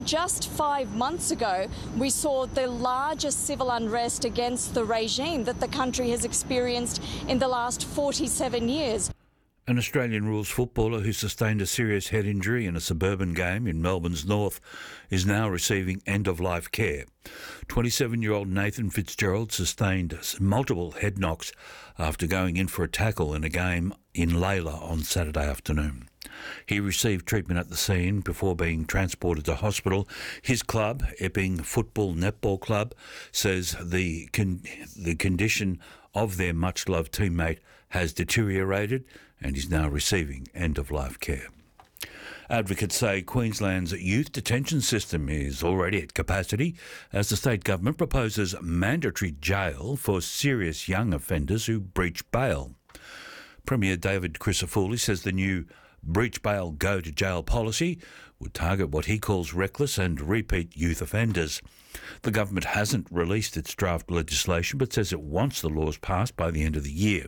Just 5 months ago, we saw the largest civil unrest against the regime that the country has experienced in the last 47 years. An Australian rules footballer who sustained a serious head injury in a suburban game in Melbourne's north is now receiving end-of-life care. 27-year-old Nathan Fitzgerald sustained multiple head knocks after going in for a tackle in a game in Layla on Saturday afternoon. He received treatment at the scene before being transported to hospital. His club, Epping Football Netball Club, says the condition of their much-loved teammate has deteriorated and is now receiving end-of-life care. Advocates say Queensland's youth detention system is already at capacity as the state government proposes mandatory jail for serious young offenders who breach bail. Premier David Crisafulli says the new breach bail go to jail policy would target what he calls reckless and repeat youth offenders. The government hasn't released its draft legislation but says it wants the laws passed by the end of the year.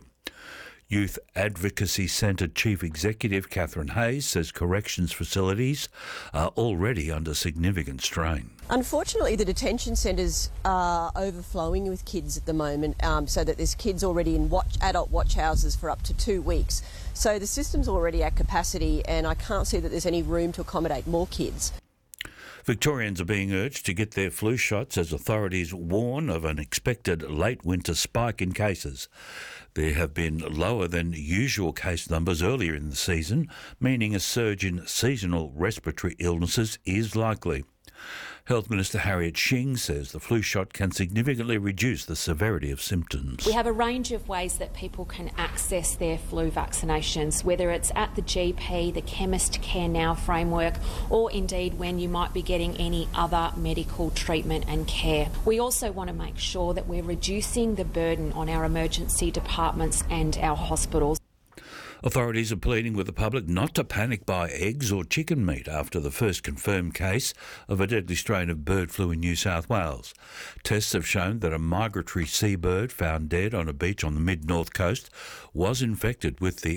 Youth Advocacy Centre Chief Executive Catherine Hayes says corrections facilities are already under significant strain. Unfortunately, the detention centres are overflowing with kids at the moment, so that there's kids already in adult watch houses for up to 2 weeks. So the system's already at capacity and I can't see that there's any room to accommodate more kids. Victorians are being urged to get their flu shots as authorities warn of an expected late winter spike in cases. There have been lower than usual case numbers earlier in the season, meaning a surge in seasonal respiratory illnesses is likely. Health Minister Harriet Shing says the flu shot can significantly reduce the severity of symptoms. We have a range of ways that people can access their flu vaccinations, whether it's at the GP, the Chemist Care Now framework, or indeed when you might be getting any other medical treatment and care. We also want to make sure that we're reducing the burden on our emergency departments and our hospitals. Authorities are pleading with the public not to panic buy eggs or chicken meat after the first confirmed case of a deadly strain of bird flu in New South Wales. Tests have shown that a migratory seabird found dead on a beach on the mid-north coast was infected with the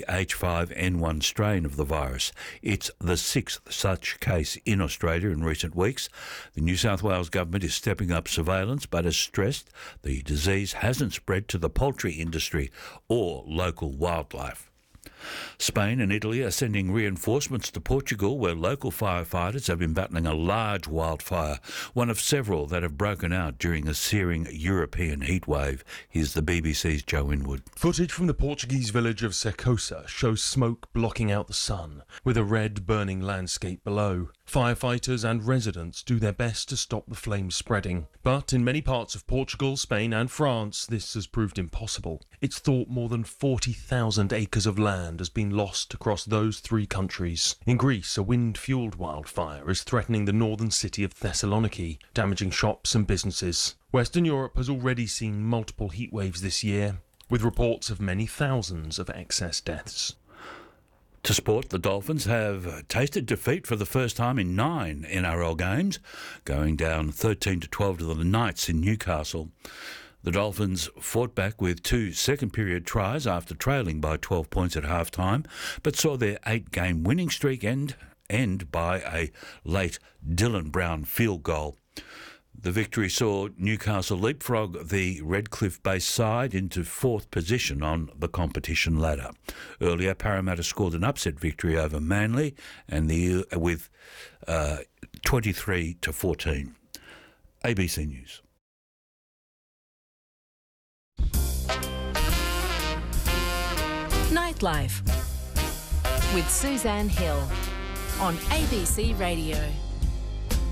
H5N1 strain of the virus. It's the sixth such case in Australia in recent weeks. The New South Wales government is stepping up surveillance but has stressed the disease hasn't spread to the poultry industry or local wildlife. Spain and Italy are sending reinforcements to Portugal, where local firefighters have been battling a large wildfire, one of several that have broken out during a searing European heatwave. Here's the BBC's Joe Winwood. Footage from the Portuguese village of Secosa shows smoke blocking out the sun, with a red burning landscape below. Firefighters and residents do their best to stop the flames spreading. But in many parts of Portugal, Spain and France, this has proved impossible. It's thought more than 40,000 acres of land has been lost across those three countries. In Greece, a wind-fuelled wildfire is threatening the northern city of Thessaloniki, damaging shops and businesses. Western Europe has already seen multiple heatwaves this year, with reports of many thousands of excess deaths. To sport, the Dolphins have tasted defeat for the first time in 9 NRL games, going down 13-12 to the Knights in Newcastle. The Dolphins fought back with 2 second-period tries after trailing by 12 points at half-time, but saw their 8-game winning streak end by a late Dylan Brown field goal. The victory saw Newcastle leapfrog the Redcliffe-based side into 4th position on the competition ladder. Earlier, Parramatta scored an upset victory over Manly and with 23-14. ABC News. Nightlife with Suzanne Hill on ABC Radio.